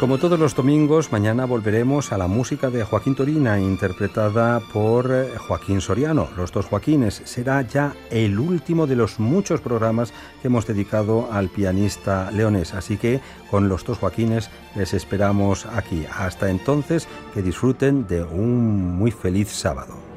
Como todos los domingos, mañana volveremos a la música de Joaquín Turina, interpretada por Joaquín Soriano. Los dos Joaquines. Será ya el último de los muchos programas que hemos dedicado al pianista leonés. Así que con los dos Joaquines les esperamos aquí. Hasta entonces, que disfruten de un muy feliz sábado.